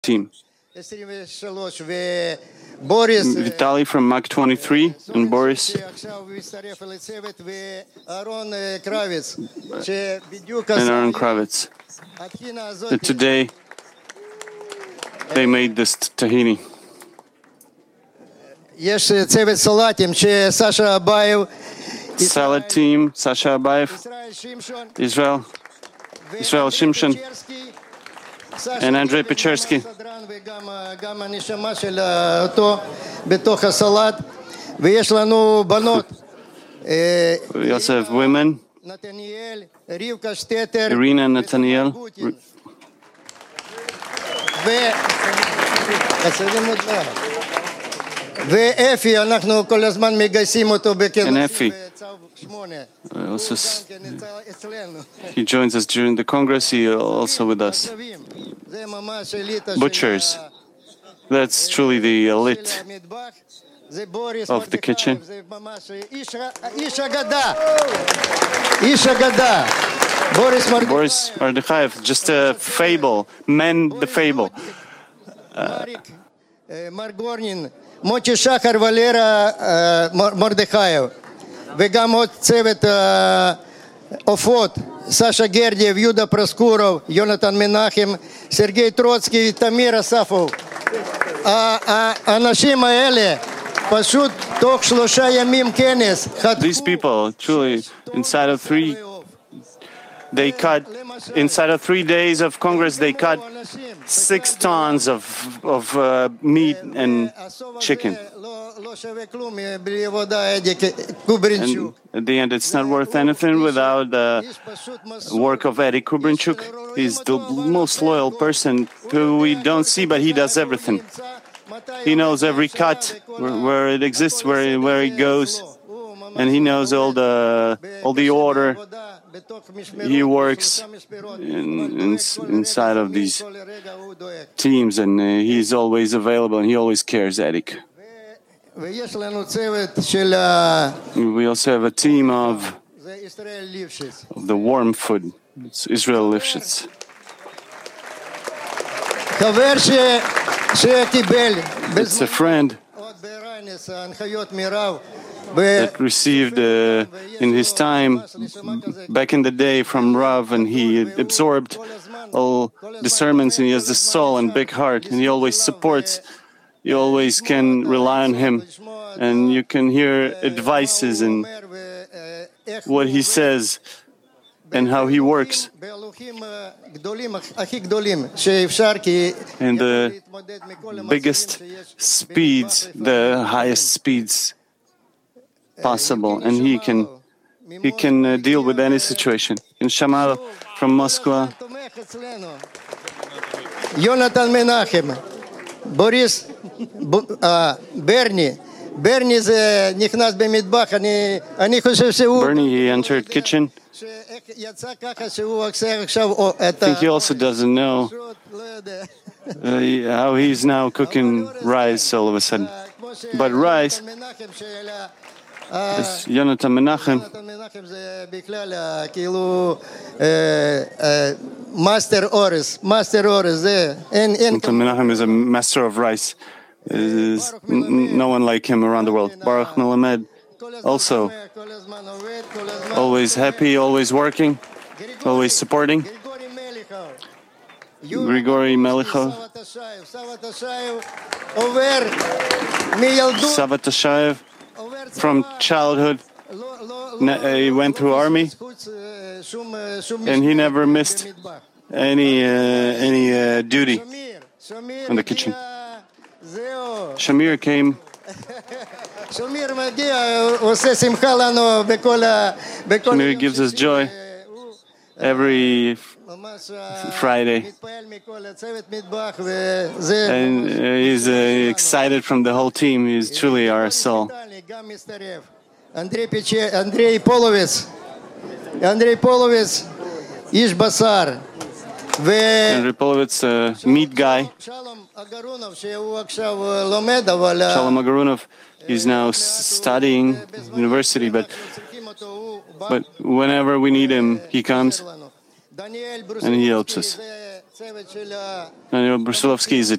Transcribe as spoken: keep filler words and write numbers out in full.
team. Vitaly from Mach twenty-three and Boris and Aaron Kravitz. And today they made this tahini. Salad team, Sasha Abayev, Israel, Israel Shimshon, and Andrei Pechersky. We also have women, Irina and Nathaniel. And Effie. Also, he joins us during the Congress, he also with us. Butchers. That's truly the elite of the kitchen. Boris Mordechai, just a fable, men the fable. Uh, מוטי שחר ולרה מרדכייב, וגם עוד צוות עופות, סשה גרדייב, יהודה פרסקורוב, יונתן מנחם, סרגי טרוצקי, תמיר אספוב. האנשים האלה פשוט תוך שלושה ימים כנס. These people, truly, inside of three, they cut, inside of three days of Congress, they cut six tons of, of uh, meat and chicken. And at the end, it's not worth anything without the work of Eddie Kubrinchuk. He's the most loyal person who we don't see, but he does everything. He knows every cut, where, where it exists, where, where it goes, and he knows all the, all the order. He works in, in, inside of these teams, and uh, he's always available, and he always cares, Edik. We also have a team of, of the warm food. It's Israel Lifshitz. It's a friend that received uh, in his time back in the day from Rav, and he absorbed all the sermons, and he has the soul and big heart, and he always supports. You always can rely on him, and you can hear advices and what he says and how he works. And the biggest speeds, the highest speeds possible, and he can he can uh, deal with any situation. In Shamal from Moscow, Jonathan Menachem, Boris Bernie. Bernie זה נכנס במטבח, אני אני חושב שהוא Bernie, he entered kitchen. I think he also doesn't know uh, how he's now cooking rice all of a sudden. But rice, it's Jonathan Menachem. Master Ores, Master Ores. Jonathan Menachem is a master of rice. There's no one like him around the world. Baruch Melamed, also always happy, always working, always supporting. Grigory Melichov, Savatashayev, from childhood, he went through army, and he never missed any uh, any uh, duty in the kitchen. Shamir came. Shamir gives us joy every Friday, and uh, he's uh, excited from the whole team. He's truly our soul. Andrei Polovets, Andrei Polovets, Ish Basar. Andrei Polovets, uh, meat guy. Shalom Agarunov, he's now studying university, but but whenever we need him, he comes and he helps us. Daniel Brusilovsky is a